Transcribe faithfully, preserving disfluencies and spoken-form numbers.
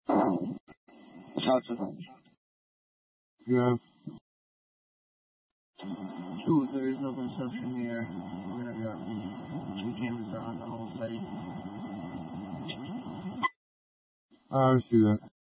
Talk to them. Yeah. Ooh, there is no construction here. We're gonna go. We can't run the whole site. I see that.